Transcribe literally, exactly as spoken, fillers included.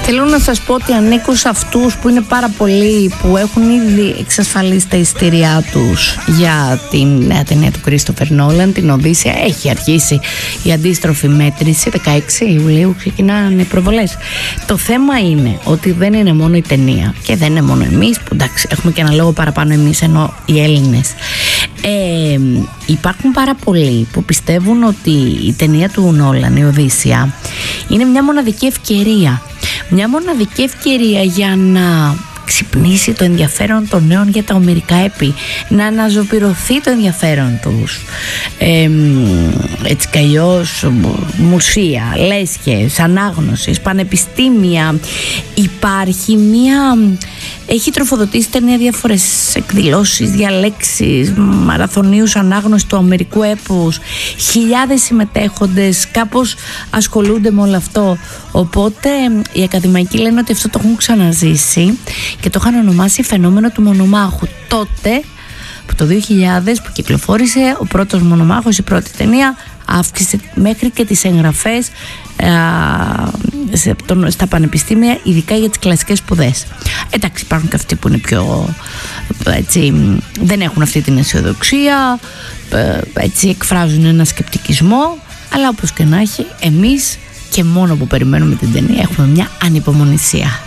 Θέλω να σας πω ότι ανήκω σε αυτούς που είναι πάρα πολλοί, που έχουν ήδη εξασφαλίσει τα εισιτήριά τους για την νέα ταινία του Κρίστοφερ Νόλαν, την Οδύσσεια. Έχει αρχίσει η αντίστροφη μέτρηση, δεκαέξι Ιουλίου ξεκινάνε οι προβολές. Το θέμα είναι ότι δεν είναι μόνο η ταινία και δεν είναι μόνο εμείς, που εντάξει έχουμε και ένα λόγο παραπάνω εμείς ενώ οι Έλληνες. Ε, υπάρχουν πάρα πολλοί που πιστεύουν ότι η ταινία του Νόλαν, η Οδύσσεια, είναι μια μοναδική ευκαιρία. Μια μοναδική ευκαιρία για να ξυπνήσει το ενδιαφέρον των νέων για τα ομηρικά έπι, να αναζωπηρωθεί το ενδιαφέρον τους. Ε, έτσι κι αλλιώς μουσεία, λέσχες, ανάγνωσης, πανεπιστήμια. Υπάρχει μια... Έχει τροφοδοτήσει ταινία διάφορες εκδηλώσεις, διαλέξεις, μαραθωνίους ανάγνωση του αμερικού έπους. Χιλιάδες συμμετέχοντες κάπως ασχολούνται με όλο αυτό. Οπότε οι ακαδημαϊκοί λένε ότι αυτό το έχουν ξαναζήσει και το είχαν ονομάσει φαινόμενο του μονομάχου. Τότε, που το δύο χιλιάδες που κυκλοφόρησε ο πρώτος μονομάχος, η πρώτη ταινία, αύξησε μέχρι και τις εγγραφές α, στα πανεπιστήμια, ειδικά για τις κλασικές σπουδές. Εντάξει, υπάρχουν και αυτοί που είναι πιο έτσι, δεν έχουν αυτή την αισιοδοξία, έτσι εκφράζουν ένα σκεπτικισμό, αλλά όπως και να έχει, εμείς και μόνο που περιμένουμε την ταινία έχουμε μια ανυπομονησία.